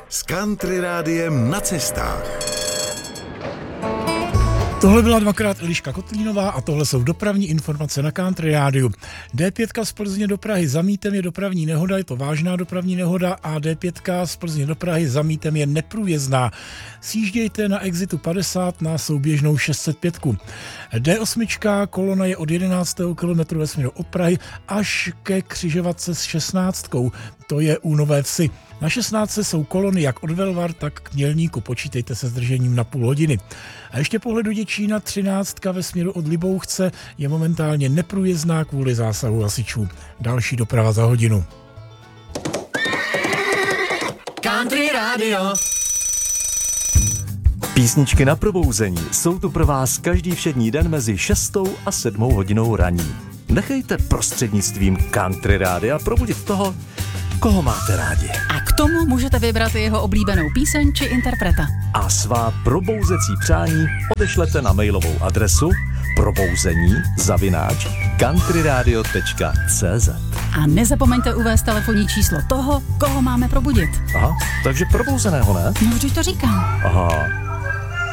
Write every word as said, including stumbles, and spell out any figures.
s Country Rádiem na cestách. Tohle byla dvakrát Eliška Kotlínová a tohle jsou dopravní informace na Country Rádiu. dé pět z Plzně do Prahy za Mítem je dopravní nehoda, je to vážná dopravní nehoda a dé pět z Plzně do Prahy za Mítem je neprůjezdná. Sjíždějte na exitu padesát na souběžnou šest set pět. dé osm kolona je od jedenáctého kilometru ve směru od Prahy až ke křižovatce s šestnáctkou. To je u Nové Vsi. Na šestnáctce jsou kolony jak od Velvar, tak k Mělníku. Počítejte se zdržením na půl hodiny. A ještě pohled do Děčína třináctka ve směru od Libouchce je momentálně neprůjezdná kvůli zásahu hasičů. Další doprava za hodinu. Country Radio. Písničky na probouzení jsou tu pro vás každý všední den mezi šestou a sedmou hodinou raní. Nechejte prostřednictvím Country Rádia probudit toho, koho máte rádi. A k tomu můžete vybrat jeho oblíbenou píseň či interpreta. A svá probouzecí přání odešlete na mailovou adresu probouzení zavináč countryradio tečka cé zet. A nezapomeňte uvést telefonní číslo toho, koho máme probudit. Aha, takže probouzeného, ne? No, vždyť to říkám. Aha.